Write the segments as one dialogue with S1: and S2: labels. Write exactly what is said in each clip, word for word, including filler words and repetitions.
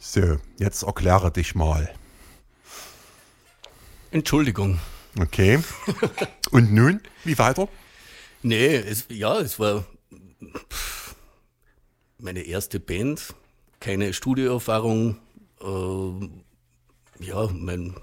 S1: So, jetzt erkläre dich mal.
S2: Entschuldigung.
S1: Okay. Und nun, wie weiter?
S2: Nee, es, ja, es war pff, meine erste Band, keine Studioerfahrung. Äh, ja, mein,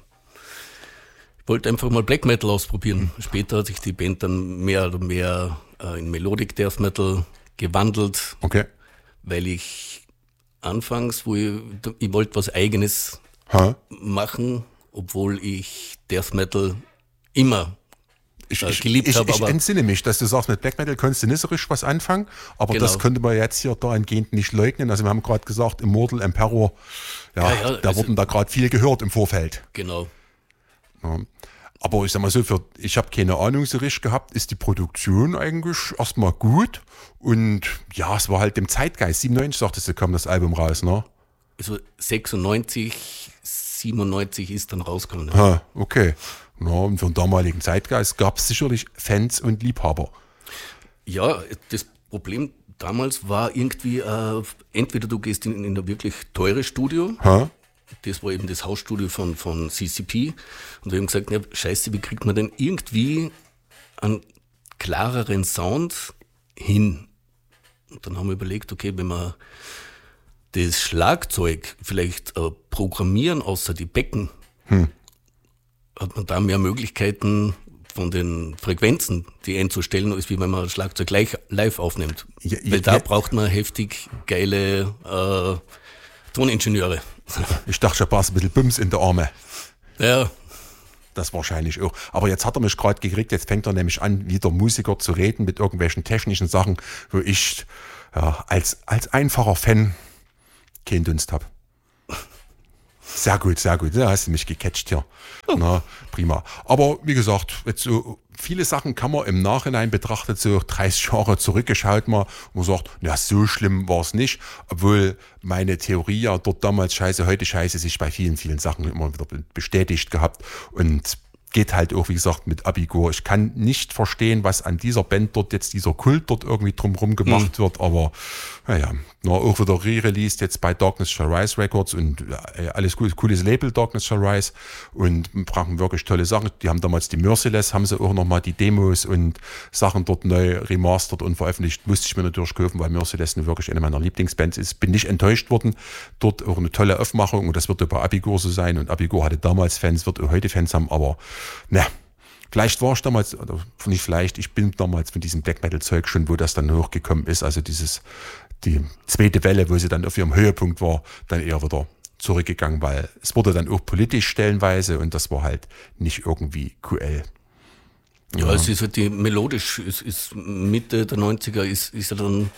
S2: ich wollte einfach mal Black Metal ausprobieren. Später hat sich die Band dann mehr oder mehr äh, in Melodic Death Metal gewandelt.
S1: Okay.
S2: Weil ich anfangs, wo ich, ich wollte was Eigenes
S1: ha?
S2: machen, obwohl ich Death Metal immer
S1: ich,
S2: äh,
S1: ich,
S2: geliebt
S1: ich,
S2: habe.
S1: Ich entsinne mich, dass du sagst, mit Black Metal konntest du nicht so richtig was anfangen, aber
S2: genau.
S1: Das könnte man jetzt hier dahingehend nicht leugnen. Also wir haben gerade gesagt, Immortal, Emperor, ja, ja, ja da also, wurden da gerade viel gehört im Vorfeld.
S2: Genau.
S1: Ja. Aber ich sag mal so, für, ich habe keine Ahnung so richtig gehabt, ist die Produktion eigentlich erstmal gut und ja, es war halt dem Zeitgeist. siebenundneunzig sagtest du, kam das Album raus, ne?
S2: Also sechsundneunzig, siebenundneunzig ist dann rausgekommen. Ja.
S1: Ha, okay. Ja, und für den damaligen Zeitgeist gab es sicherlich Fans und Liebhaber.
S2: Ja, das Problem damals war irgendwie, äh, entweder du gehst in, in ein wirklich teures Studio,
S1: ha?
S2: Das war eben das Hausstudio von, von C C P. Und wir haben gesagt, ja, scheiße, wie kriegt man denn irgendwie einen klareren Sound hin? Und dann haben wir überlegt, okay, wenn wir das Schlagzeug vielleicht äh, programmieren, außer die Becken, hm. hat man da mehr Möglichkeiten von den Frequenzen, die einzustellen, als wie wenn man das Schlagzeug gleich live aufnimmt. Ja, ja, Weil da ja. braucht man heftig geile äh, Toningenieure.
S1: Ich dachte, schon passt ein bisschen Bums in der Arme.
S2: Ja.
S1: Das wahrscheinlich auch. Aber jetzt hat er mich gerade gekriegt, jetzt fängt er nämlich an, wieder Musiker zu reden mit irgendwelchen technischen Sachen, wo ich ja, als, als einfacher Fan keinen Dunst habe. Sehr gut, sehr gut. Da hast du mich gecatcht hier. Oh. Na, prima. Aber wie gesagt, jetzt so viele Sachen kann man im Nachhinein betrachtet, so dreißig Jahre zurückgeschaut mal, wo man sagt, na, so schlimm war es nicht. Obwohl meine Theorie ja dort damals scheiße, heute scheiße, sich bei vielen, vielen Sachen immer wieder bestätigt gehabt. Und geht halt auch, wie gesagt, mit Abigor. Ich kann nicht verstehen, was an dieser Band dort jetzt, dieser Kult dort irgendwie drumherum gemacht mhm. wird, aber naja, na, auch wieder re-released jetzt bei Darkness Shall Rise Records und äh, alles gut, cooles Label, Darkness Shall Rise, und brachen wirklich tolle Sachen. Die haben damals die Merciless, haben sie auch nochmal die Demos und Sachen dort neu remastert und veröffentlicht. Musste ich mir natürlich kaufen, weil Merciless wirklich eine meiner Lieblingsbands ist. Bin nicht enttäuscht worden. Dort auch eine tolle Aufmachung und das wird ja bei Abigor so sein, und Abigor hatte damals Fans, wird auch heute Fans haben, aber ne, vielleicht war ich damals, oder nicht vielleicht, ich bin damals von diesem Black Metal Zeug schon, wo das dann hochgekommen ist, also dieses, die zweite Welle, wo sie dann auf ihrem Höhepunkt war, dann eher wieder zurückgegangen, weil es wurde dann auch politisch stellenweise und das war halt nicht irgendwie Q L.
S2: Ja, ja, es ist halt die melodisch, es ist Mitte der neunziger ist, ist ja dann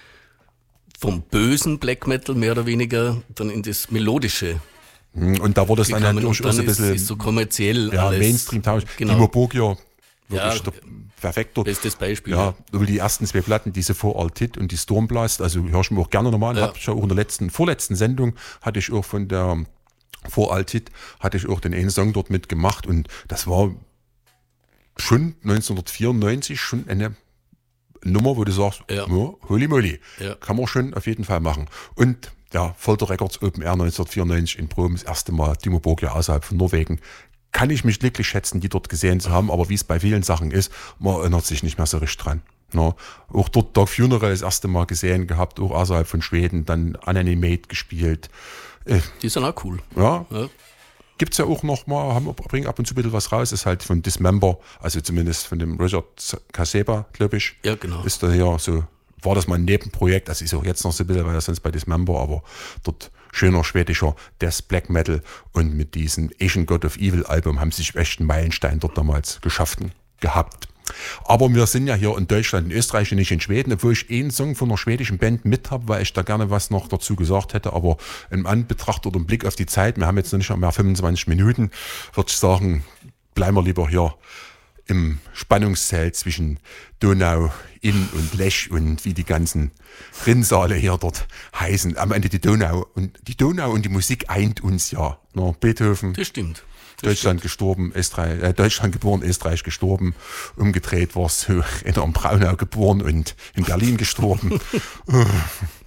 S2: vom bösen Black Metal mehr oder weniger dann in das melodische.
S1: Und da wurde es dann natürlich auch so ein bisschen
S2: ist so kommerziell
S1: ja,
S2: alles.
S1: Mainstream-tauglich.
S2: Genau.
S1: Timo Borgia, wirklich
S2: ja,
S1: perfekt dort.
S2: Bestes Beispiel.
S1: Ja, ja. Die ersten zwei Platten, diese For All Tit und die Stormblast, also höre ich mir auch gerne nochmal an. Ja. Hab ich ja auch in der letzten, vorletzten Sendung hatte ich auch von der For All Tit, hatte ich auch den einen Song dort mitgemacht, und das war schon neunzehnhundertvierundneunzig schon eine Nummer, wo du sagst,
S2: ja.
S1: Ja, holy moly,
S2: ja.
S1: kann man schon auf jeden Fall machen. Und ja, Folter Records Open Air neunzehnhundertvierundneunzig in Proben, das erste Mal Timo Borgia außerhalb von Norwegen. Kann ich mich glücklich schätzen, die dort gesehen zu haben, aber wie es bei vielen Sachen ist, man erinnert sich nicht mehr so richtig dran. No. Auch dort Dark Funeral das erste Mal gesehen gehabt, auch außerhalb von Schweden, dann Unanimate gespielt. Äh,
S2: die sind auch cool.
S1: Ja.
S2: ja.
S1: Gibt's ja auch noch mal, haben, bringen ab und zu ein bisschen was raus, ist halt von Dismember, also zumindest von dem Richard Kaseba, glaube ich.
S2: Ja, genau.
S1: Ist da ja so, war das mal ein Nebenprojekt, also ist auch jetzt noch so ein bisschen, weil das sonst bei Dismember, aber dort schöner schwedischer Death Black Metal, und mit diesem Asian God of Evil Album haben sie sich echt einen Meilenstein dort damals geschaffen gehabt. Aber wir sind ja hier in Deutschland, in Österreich und nicht in Schweden, obwohl ich einen Song von einer schwedischen Band mit habe, weil ich da gerne was noch dazu gesagt hätte, aber im Anbetracht oder im Blick auf die Zeit, wir haben jetzt noch nicht mehr fünfundzwanzig Minuten, würde ich sagen, bleiben wir lieber hier im Spannungszelt zwischen Donau, Inn und Lech und wie die ganzen Rinnsale hier dort heißen. Am Ende die Donau. Und die Donau und die Musik eint uns ja. Na, Beethoven.
S2: Das stimmt. Das
S1: Deutschland
S2: stimmt.
S1: gestorben, Österreich, äh, Deutschland geboren, Österreich gestorben. Umgedreht war es in Braunau geboren und in Berlin gestorben.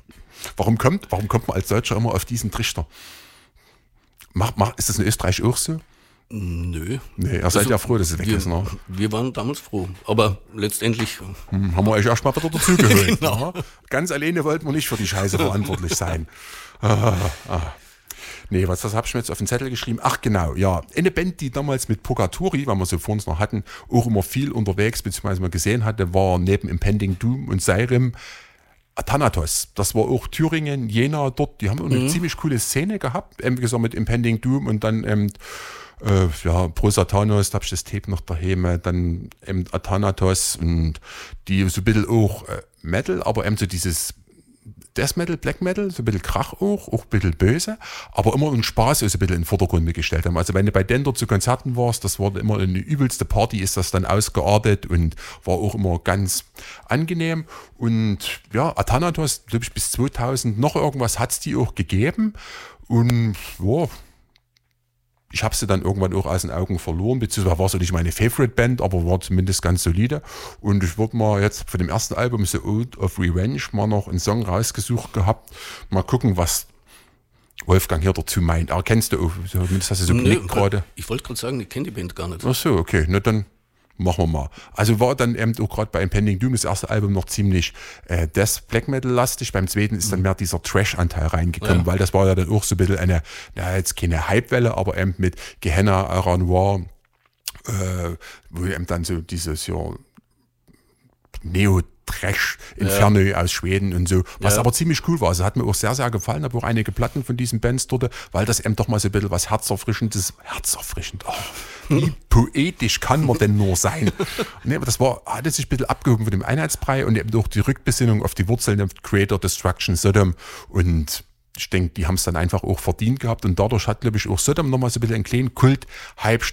S1: Warum kommt, warum kommt man als Deutscher immer auf diesen Trichter? Mach, mach, ist das in Österreich auch so?
S2: Nö.
S1: Nee, ihr seid
S2: Also,
S1: ja froh, dass es weg
S2: wir,
S1: ist. Ne?
S2: Wir waren damals froh. Aber letztendlich.
S1: Hm, haben wir euch erstmal wieder dazugeholt.
S2: Genau.
S1: Ne? Ganz alleine wollten wir nicht für die Scheiße verantwortlich sein. Ah, ah. Nee, was, was habe ich mir jetzt auf den Zettel geschrieben? Ach genau, ja. Eine Band, die damals mit Purgatory, weil wir sie vor uns noch hatten, auch immer viel unterwegs, beziehungsweise mal gesehen hatte, war neben Impending Doom und Seirim Athanatos. Das war auch Thüringen, Jena dort. Die haben eine mhm. ziemlich coole Szene gehabt, eben wie gesagt mit Impending Doom und dann ähm, äh, ja, Pro Satanos, da habe ich das Tape noch daheim, dann eben Athanatos und die so ein bisschen auch äh, Metal, aber eben so dieses Death Metal, Black Metal, so ein bisschen Krach auch, auch ein bisschen böse, aber immer einen Spaß so ein bisschen in den Vordergrund gestellt haben. Also wenn du bei Dender zu Konzerten warst, das war immer eine übelste Party, ist das dann ausgeartet und war auch immer ganz angenehm. Und ja, Athanatos, glaube ich, bis zweitausend noch irgendwas hat es die auch gegeben. Und ja, ich habe sie dann irgendwann auch aus den Augen verloren, beziehungsweise war es nicht meine Favorite-Band, aber war zumindest ganz solide. Und ich würde mal jetzt von dem ersten Album, The Ode of Revenge, mal noch einen Song rausgesucht gehabt. Mal gucken, was Wolfgang hier dazu meint. Aber kennst du auch, zumindest hast du so genickt gerade.
S2: Ich wollte gerade sagen, ich kenne die Band gar nicht.
S1: Ach so, okay, na dann machen wir mal. Also war dann eben auch gerade bei Impending Doom das erste Album noch ziemlich äh, Death Black Metal lastig. Beim zweiten ist dann mehr dieser Trash-Anteil reingekommen, ja. Weil das war ja dann auch so ein bisschen eine, na jetzt keine Hypewelle, aber eben mit Gehenna, Ara Noir, äh, wo eben dann so dieses ja, Neo-Trash Inferno ja. aus Schweden und so, was ja. aber ziemlich cool war. Also hat mir auch sehr, sehr gefallen. Habe auch einige Platten von diesen Bands dort, weil das eben doch mal so ein bisschen was Herzerfrischendes, Herzerfrischend, oh, wie poetisch kann man denn nur sein? Nee, aber das war, hat sich ein bisschen abgehoben von dem Einheitsbrei und eben durch die Rückbesinnung auf die Wurzeln der Creator, Destruction, Sodom und ich denke, die haben es dann einfach auch verdient gehabt und dadurch hat, glaube ich, auch Sodom nochmal so ein bisschen einen kleinen Kult-Hype